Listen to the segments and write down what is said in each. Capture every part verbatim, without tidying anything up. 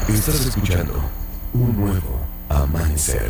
Estás escuchando un nuevo amanecer.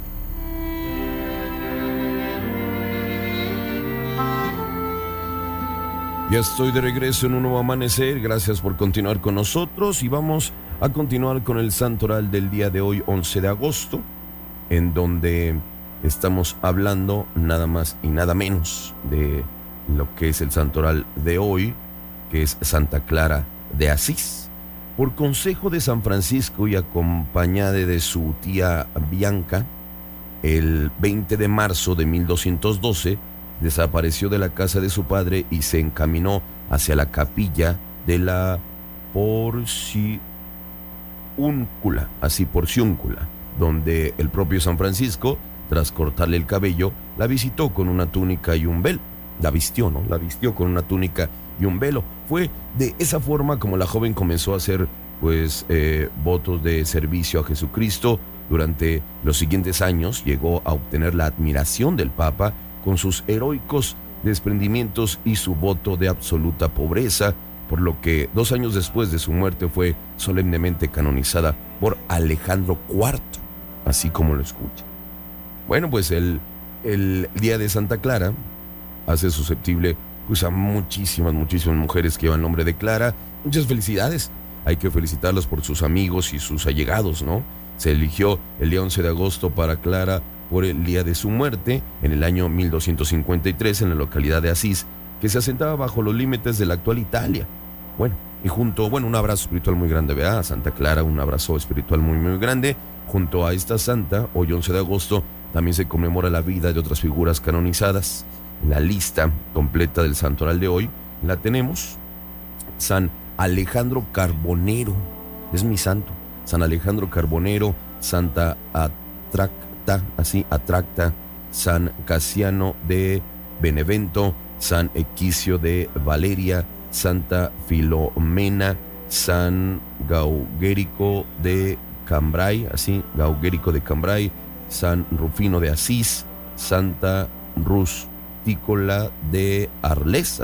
Ya estoy de regreso en un nuevo amanecer. Gracias por continuar con nosotros y vamos a continuar con el santoral del día de hoy, once de agosto, en donde estamos hablando nada más y nada menos de lo que es el santoral de hoy, que es Santa Clara de Asís. Por consejo de San Francisco y acompañada de su tía Bianca, el veinte de marzo de mil doscientos doce desapareció de la casa de su padre y se encaminó hacia la capilla de la Porciúncula, así Porciúncula, donde el propio San Francisco, tras cortarle el cabello, la visitó con una túnica y un velo. La vistió, ¿no? La vistió con una túnica y un velo. Fue de esa forma como la joven comenzó a hacer, pues, eh, votos de servicio a Jesucristo. Durante los siguientes años llegó a obtener la admiración del Papa con sus heroicos desprendimientos y su voto de absoluta pobreza, por lo que dos años después de su muerte fue solemnemente canonizada por Alejandro cuarto, así como lo escucha. Bueno, pues el, el día de Santa Clara hace susceptible pues a muchísimas, muchísimas mujeres que llevan el nombre de Clara. Muchas felicidades. Hay que felicitarlas por sus amigos y sus allegados, ¿no? Se eligió el día once de agosto para Clara por el día de su muerte en el año mil doscientos cincuenta y tres en la localidad de Asís, que se asentaba bajo los límites de la actual Italia. Bueno, y junto, bueno, un abrazo espiritual muy grande, ¿verdad? A Santa Clara, un abrazo espiritual muy, muy grande. Junto a esta santa, hoy once de agosto, también se conmemora la vida de otras figuras canonizadas. La lista completa del santoral de hoy la tenemos. San Alejandro Carbonero, es mi santo. San Alejandro Carbonero, Santa Atracta, así, Atracta, San Casiano de Benevento, San Equicio de Valeria, Santa Filomena, San Gaugérico de Cambrai, así, Gaugérico de Cambrai, San Rufino de Asís, Santa Rustícola de Arles,